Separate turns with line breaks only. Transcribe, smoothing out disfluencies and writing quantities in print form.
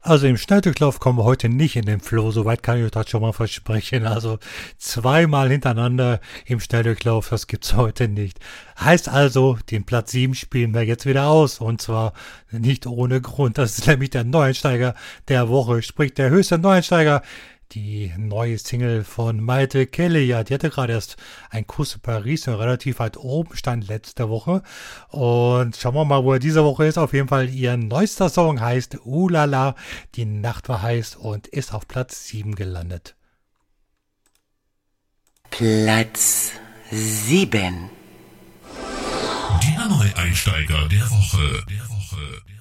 Also im Schnelldurchlauf kommen wir heute nicht in den Flow, soweit kann ich euch das schon mal versprechen. Also zweimal hintereinander im Schnelldurchlauf, das gibt's heute nicht. Heißt also, den Platz 7 spielen wir jetzt wieder aus und zwar nicht ohne Grund. Das ist nämlich der Neueinsteiger der Woche, sprich der höchste Neueinsteiger. Die neue Single von Maite Kelly, ja, die hatte gerade erst ein Kuss in Paris und relativ weit oben stand letzte Woche. Und schauen wir mal, wo er diese Woche ist. Auf jeden Fall ihr neuester Song heißt Ulala, die Nacht war heiß und ist auf Platz 7 gelandet.
Platz 7.
Der Neueinsteiger der Woche.